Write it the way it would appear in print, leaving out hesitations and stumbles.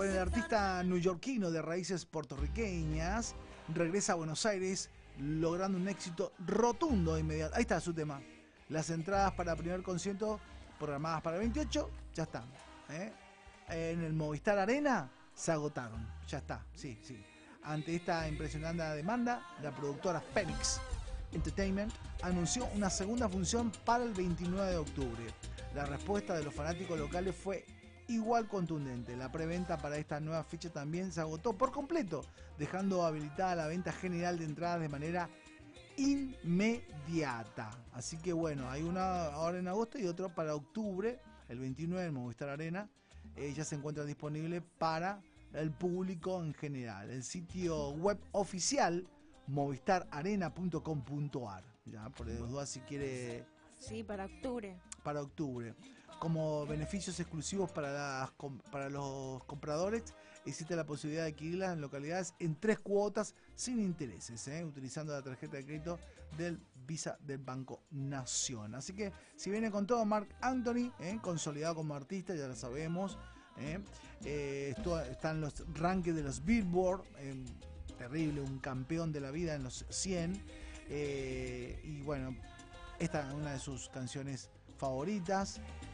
Bueno, el artista neoyorquino de raíces puertorriqueñas regresa a Buenos Aires logrando un éxito rotundo e inmediato. Ahí está su tema. Las entradas para el primer concierto programadas para el 28 ya están. En el Movistar Arena se agotaron. Ya está, sí. Ante esta impresionante demanda, la productora Phoenix Entertainment anunció una segunda función para el 29 de octubre. La respuesta de los fanáticos locales fue igual contundente. La preventa para esta nueva fecha también se agotó por completo, dejando habilitada la venta general de entradas de manera inmediata. Así que bueno, hay una ahora en agosto y otra para octubre, el 29 en Movistar Arena. Ya se encuentra disponible para el público en general. El sitio web oficial movistararena.com.ar. Ya, por las dudas si quiere. Sí, para octubre. Para octubre. Como beneficios exclusivos para los compradores, existe la posibilidad de adquirirlas en localidades en 3 cuotas sin intereses, utilizando la tarjeta de crédito del Visa del Banco Nación. Así que si viene con todo Marc Anthony, consolidado como artista, ya lo sabemos. Están los rankings de los Billboard, terrible, un campeón de la vida en los 100. Y bueno, esta es una de sus canciones favoritas.